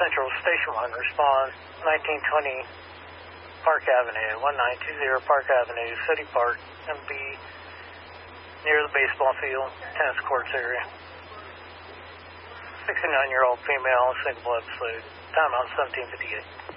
Central Station 1, respond 1920 Park Avenue, 1920 Park Avenue, City Park, MB, near the baseball field, tennis courts area. 69-year-old female, single blood fluid. Timeout 1758.